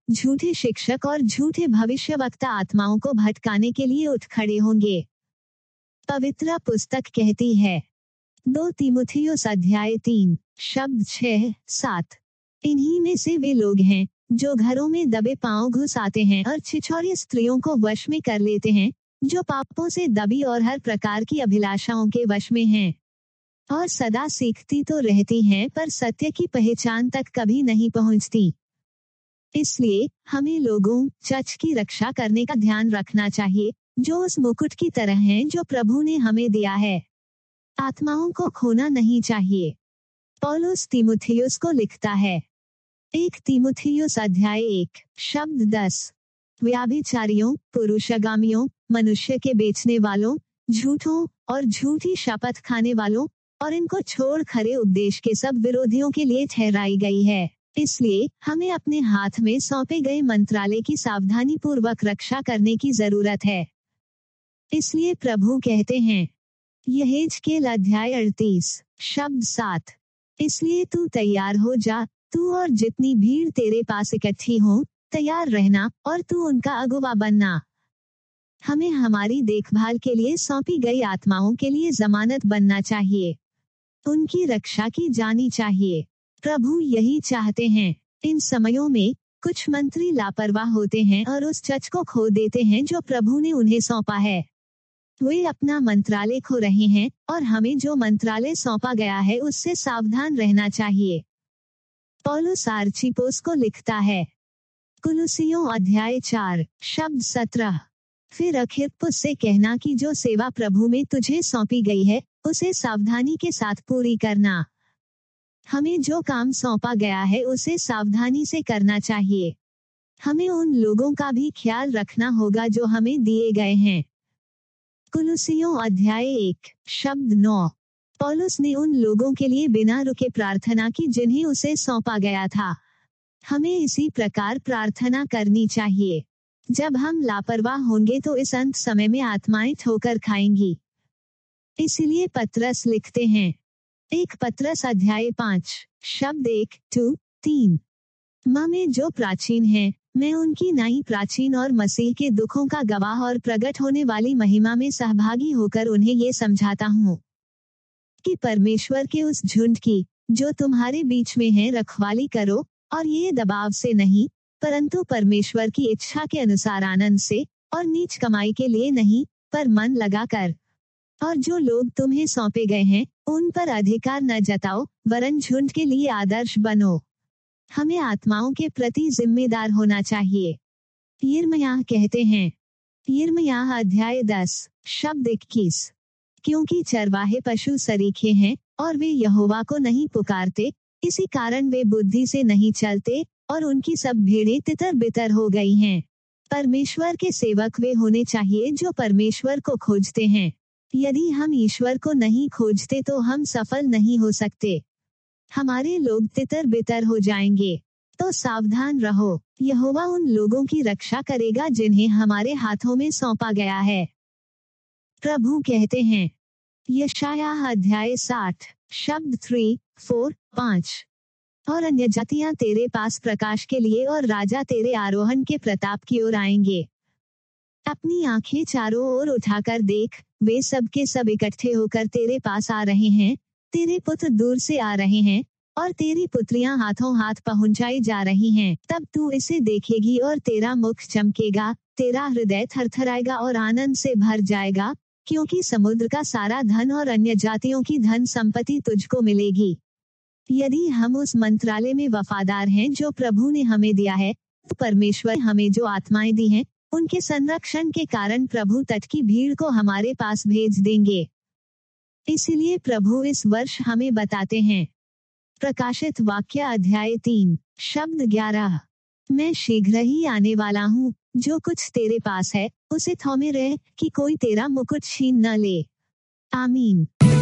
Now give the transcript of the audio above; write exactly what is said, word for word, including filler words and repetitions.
झूठे शिक्षक और झूठे भविष्यवक्ता आत्माओं को भटकाने के लिए उठ खड़े होंगे। पवित्र पुस्तक कहती है, दो तीमुथियुस अध्याय तीन शब्द छह सात, इन्हीं में से वे लोग हैं जो घरों में दबे पांव घुस आते हैं और छिछोरी स्त्रियों को वश में कर लेते हैं, जो पापों से दबी और हर प्रकार की अभिलाषाओं के वश में हैं, और सदा सीखती तो रहती हैं पर सत्य की पहचान तक कभी नहीं पहुंचती। इसलिए हमें लोगों चर्च की रक्षा करने का ध्यान रखना चाहिए, जो उस मुकुट की तरह हैं जो प्रभु ने हमें दिया है। आत्माओं को खोना नहीं चाहिए। पौलुस तीमुथियुस को लिखता है, एक तीमुथियुस अध्याय एक शब्द दस, व्याभिचारियों, पुरुषगामियों, मनुष्य के बेचने वालों, झूठों और झूठी शपथ खाने वालों और इनको छोड़ खरे उपदेश के सब विरोधियों के लिए ठहराई गई है। इसलिए हमें अपने हाथ में सौंपे गए मंत्रालय की सावधानी पूर्वक रक्षा करने की जरूरत है। इसलिए प्रभु कहते हैं, यहेजकेल अध्याय अड़तीस शब्द सात, इसलिए तू तैयार हो जा, तू और जितनी भीड़ तेरे पास इकट्ठी हो, तैयार रहना और तू उनका अगुवा बनना। हमें हमारी देखभाल के लिए सौंपी गई आत्माओं के लिए जमानत बनना चाहिए, उनकी रक्षा की जानी चाहिए। प्रभु यही चाहते हैं। इन समयों में कुछ मंत्री लापरवाह होते हैं और उस चर्च को खो देते हैं जो प्रभु ने उन्हें सौंपा है। वे अपना मंत्रालय खो रहे हैं और हमें जो मंत्रालय सौंपा गया है उससे सावधान रहना चाहिए। पौलुस आर्चिपोस को लिखता है, कुलुसियों अध्याय चार शब्द सत्रह, फिर अखिप्पुस से कहना कि जो सेवा प्रभु में तुझे सौंपी गई है उसे सावधानी के साथ पूरी करना। हमें जो काम सौंपा गया है उसे सावधानी से करना चाहिए। हमें उन लोगों का भी ख्याल रखना होगा जो हमें दिए गए हैं। कुलुसियों अध्याय एक शब्द नौ, पौलुस ने उन लोगों के लिए बिना रुके प्रार्थना की जिन्हें उसे सौंपा गया था। हमें इसी प्रकार प्रार्थना करनी चाहिए। जब हम लापरवाह होंगे तो इस अंत समय में आत्माएं ठोकर खाएंगी। इसलिए पत्रस लिखते हैं, एक पत्रस अध्याय पाँच शब्द एक टू तीन, माँ में जो प्राचीन है, मैं उनकी नई प्राचीन और मसीह के दुखों का गवाह और प्रकट होने वाली महिमा में सहभागी होकर उन्हें ये समझाता हूँ कि परमेश्वर के उस झुंड की जो तुम्हारे बीच में है रखवाली करो, और ये दबाव से नहीं परंतु परमेश्वर की इच्छा के अनुसार आनंद से, और नीच कमाई के लिए नहीं पर मन लगा कर। और जो लोग तुम्हें सौंपे गए हैं उन पर अधिकार न जताओ, वरन झुंड के लिए आदर्श बनो। हमें आत्माओं के प्रति जिम्मेदार होना चाहिए। यिर्मयाह कहते हैं, यिर्मयाह अध्याय दस शब्द इक्कीस, क्योंकि चरवाहे पशु सरीखे हैं और वे यहोवा को नहीं पुकारते, इसी कारण वे बुद्धि से नहीं चलते और उनकी सब भेड़ें तितर बितर हो गई हैं। परमेश्वर के सेवक वे होने चाहिए जो परमेश्वर को खोजते हैं। यदि हम ईश्वर को नहीं खोजते तो हम सफल नहीं हो सकते। हमारे लोग तितर बितर हो जाएंगे। तो सावधान रहो, यहोवा उन लोगों की रक्षा करेगा जिन्हें हमारे हाथों में सौंपा गया है। प्रभु कहते हैं, यशायाह अध्याय साठ शब्द थ्री फोर पाँच, और अन्य जातियां तेरे पास प्रकाश के लिए और राजा तेरे आरोहण के प्रताप की ओर आएंगे। अपनी आंखें चारों ओर उठाकर देख, वे सब के सब इकट्ठे होकर तेरे पास आ रहे हैं। तेरे पुत्र दूर से आ रहे हैं और तेरी पुत्रियां हाथों हाथ पहुंचाई जा रही हैं। तब तू इसे देखेगी और तेरा मुख चमकेगा, तेरा हृदय थरथराएगा और आनंद से भर जाएगा, क्योंकि समुद्र का सारा धन और अन्य जातियों की धन संपत्ति तुझको मिलेगी। यदि हम उस मंत्रालय में वफादार हैं जो प्रभु ने हमें दिया है, तो परमेश्वर हमें जो आत्माएं दी हैं उनके संरक्षण के कारण प्रभु तट की भीड़ को हमारे पास भेज देंगे। इसलिए प्रभु इस वर्ष हमें बताते हैं। प्रकाशित वाक्य अध्याय तीन शब्द ग्यारह, मैं शीघ्र ही आने वाला हूँ। जो कुछ तेरे पास है उसे थौमे रह कि कोई तेरा मुकुट छीन न ले। आमीन।